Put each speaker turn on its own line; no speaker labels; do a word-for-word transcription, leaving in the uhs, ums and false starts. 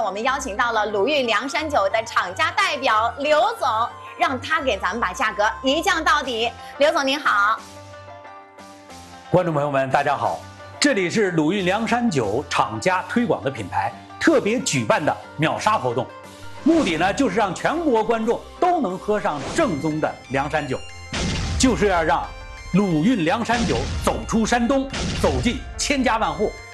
我们邀请到了鲁豫凉山酒的厂家代表刘总，让他给咱们把价格一降到底。刘总您好，
观众朋友们大家好，这里是鲁豫凉山酒厂家推广的品牌特别举办的秒杀活动，目的呢就是让全国观众都能喝上正宗的凉山酒，就是要让鲁豫凉山酒走出山东，走进千家万户。